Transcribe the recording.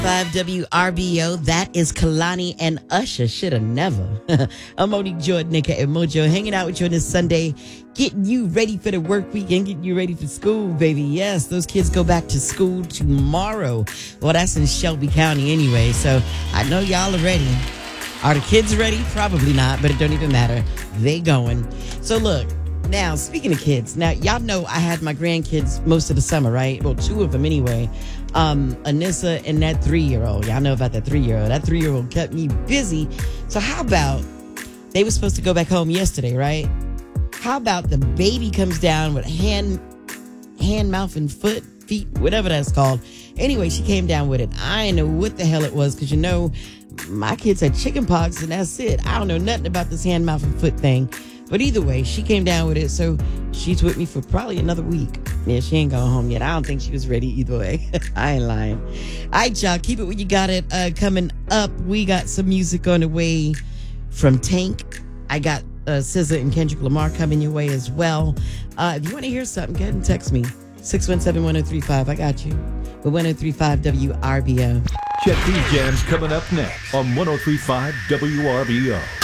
5 WRBO. That is Kalani and Usher. Shoulda never. I'm Monique Jordan, aka Mojo, hanging out with you on this Sunday, getting you ready for the work week and getting you ready for school, baby. Yes, those kids go back to school tomorrow. Well, that's in Shelby County anyway, so I know y'all are ready. Are the kids ready? Probably not, but it don't even matter. They going. So look, now, speaking of kids, now y'all know I had my grandkids most of the summer, right? Well, two of them anyway. Anissa and that 3-year-old. Y'all know about that 3-year-old. That 3-year-old kept me busy. So how about, they were supposed to go back home yesterday, right? How about the baby comes down with hand, mouth, and feet, whatever that's called. Anyway, she came down with it. I didn't know what the hell it was, because you know, my kids had chicken pox and that's it. I don't know nothing about this hand, mouth, and foot thing. But either way, she came down with it, so she's with me for probably another week. Yeah, she ain't going home yet. I don't think she was ready either way. I ain't lying. All right, y'all, keep it when you got it. Coming up, we got some music on the way from Tank. I got SZA and Kendrick Lamar coming your way as well. If you want to hear something, go ahead and text me. 617-1035. I got you. With 1035 WRBO. Check these jams coming up next on 1035 WRBO.